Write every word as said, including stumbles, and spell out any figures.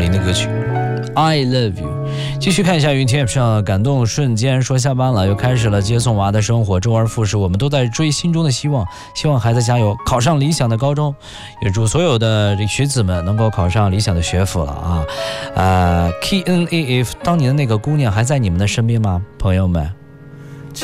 林的歌曲 I love you。 继续看一下云天上感动瞬间，说下班了，又开始了接送娃的生活，周而复始，我们都在追心中的希望，希望孩子加油，考上理想的高中，也祝所有的学子们能够考上理想的学府了啊！呃 K N A F 当年的那个姑娘还在你们的身边吗？朋友们，